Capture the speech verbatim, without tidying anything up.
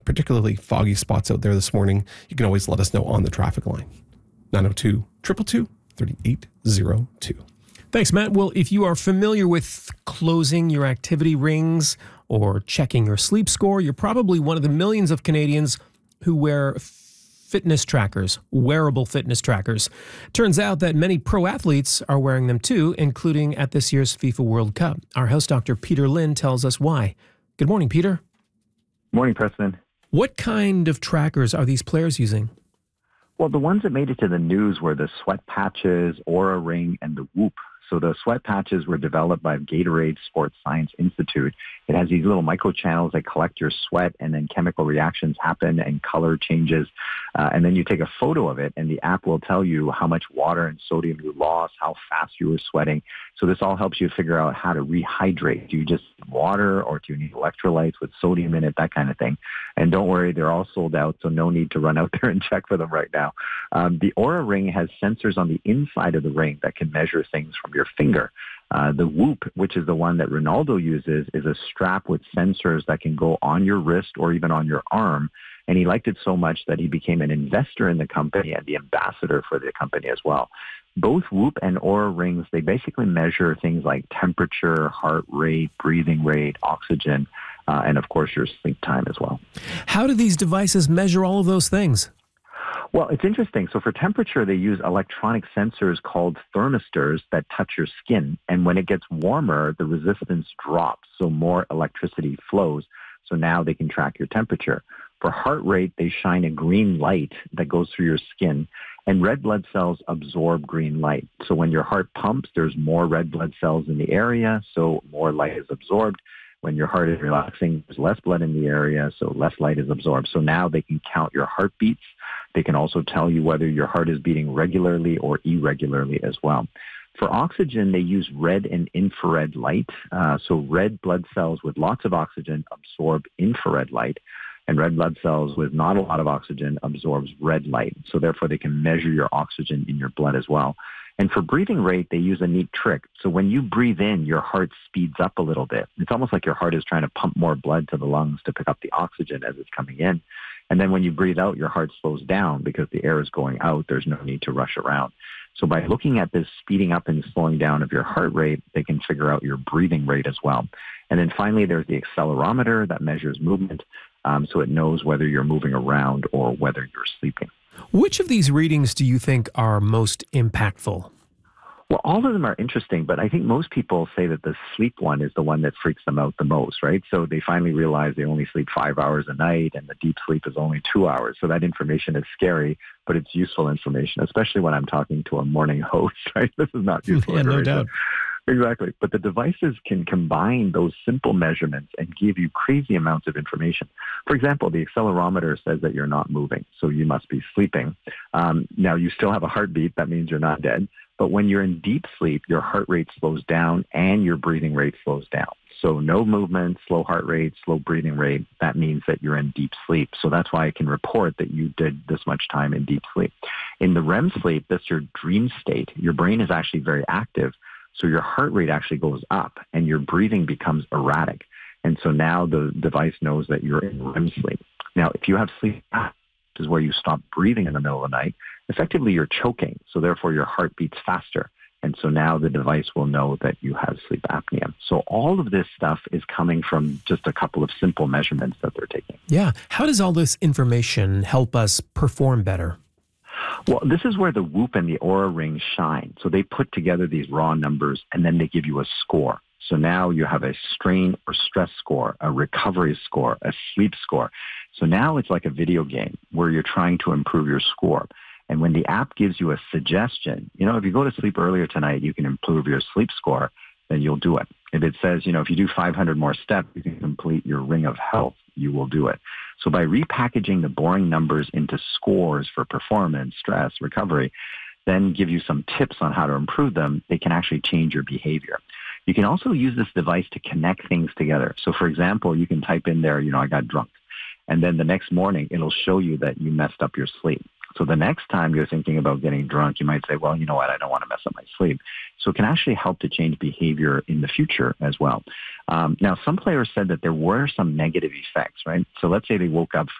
particularly foggy spots out there this morning, you can always let us know on the traffic line. nine oh two, two two two, three eight zero two. Thanks, Matt. Well, if you are familiar with closing your activity rings or checking your sleep score, you're probably one of the millions of Canadians who wear fitness trackers, wearable fitness trackers. Turns out that many pro athletes are wearing them too, including at this year's FIFA World Cup. Our house doctor, Peter Lynn, tells us why. Good morning, Peter. Morning, Preston. What kind of trackers are these players using? Well, the ones that made it to the news were the Sweat Patches, Oura Ring, and the Whoop. So the Sweat Patches were developed by Gatorade Sports Science Institute. It has these little microchannels that collect your sweat, and then chemical reactions happen and color changes. Uh, and then you take a photo of it, and the app will tell you how much water and sodium you lost, how fast you were sweating. So this all helps you figure out how to rehydrate. Do you just need water, or do you need electrolytes with sodium in it, that kind of thing? And don't worry, they're all sold out, so no need to run out there and check for them right now. Um, the Oura Ring has sensors on the inside of the ring that can measure things from your finger. Uh, the Whoop, which is the one that Ronaldo uses, is a strap with sensors that can go on your wrist or even on your arm. And he liked it so much that he became an investor in the company and the ambassador for the company as well. Both Whoop and Oura Rings, they basically measure things like temperature, heart rate, breathing rate, oxygen, uh, and of course your sleep time as well. How do these devices measure all of those things? Well, it's interesting. So for temperature, they use electronic sensors called thermistors that touch your skin. And when it gets warmer, the resistance drops, so more electricity flows. So now they can track your temperature. For heart rate, they shine a green light that goes through your skin, and red blood cells absorb green light. So when your heart pumps, there's more red blood cells in the area, so more light is absorbed. When your heart is relaxing, there's less blood in the area, so less light is absorbed. So now they can count your heartbeats. They can also tell you whether your heart is beating regularly or irregularly as well. For oxygen, they use red and infrared light. Uh, so red blood cells with lots of oxygen absorb infrared light, and red blood cells with not a lot of oxygen absorbs red light. So therefore, they can measure your oxygen in your blood as well. And for breathing rate, they use a neat trick. So when you breathe in, your heart speeds up a little bit. It's almost like your heart is trying to pump more blood to the lungs to pick up the oxygen as it's coming in. And then when you breathe out, your heart slows down because the air is going out. There's no need to rush around. So by looking at this speeding up and slowing down of your heart rate, they can figure out your breathing rate as well. And then finally, there's the accelerometer that measures movement. Um, so it knows whether you're moving around or whether you're sleeping. Which of these readings do you think are most impactful? Well, all of them are interesting, but I think most people say that the sleep one is the one that freaks them out the most, right? So they finally realize they only sleep five hours a night and the deep sleep is only two hours. So that information is scary, but it's useful information, especially when I'm talking to a morning host, right? This is not useful yeah, information. no doubt. Exactly. But the devices can combine those simple measurements and give you crazy amounts of information. For example, the accelerometer says that you're not moving, so you must be sleeping. Um, now, you still have a heartbeat. That means you're not dead. But when you're in deep sleep, your heart rate slows down and your breathing rate slows down. So no movement, slow heart rate, slow breathing rate, that means that you're in deep sleep. So that's why I can report that you did this much time in deep sleep. In the R E M sleep, that's your dream state. Your brain is actually very active. So your heart rate actually goes up and your breathing becomes erratic. And so now the device knows that you're in R E M sleep. Now, if you have sleep apnea, which is where you stop breathing in the middle of the night, effectively you're choking. So therefore your heart beats faster. And so now the device will know that you have sleep apnea. So all of this stuff is coming from just a couple of simple measurements that they're taking. Yeah. How does all this information help us perform better? Well, this is where the Whoop and the Oura Ring shine. So they put together these raw numbers and then they give you a score. So now you have a strain or stress score, a recovery score, a sleep score. So now it's like a video game where you're trying to improve your score. And when the app gives you a suggestion, you know, if you go to sleep earlier tonight, you can improve your sleep score, then you'll do it. If it says, you know, if you do five hundred more steps, you can complete your ring of health, you will do it. So by repackaging the boring numbers into scores for performance, stress, recovery, then give you some tips on how to improve them, they can actually change your behavior. You can also use this device to connect things together. So for example, you can type in there, you know, I got drunk. And then the next morning, it'll show you that you messed up your sleep. So the next time you're thinking about getting drunk, you might say, well, you know what, I don't want to mess up my sleep. So it can actually help to change behavior in the future as well. Um, now, some players said that there were some negative effects, right? So let's say they woke up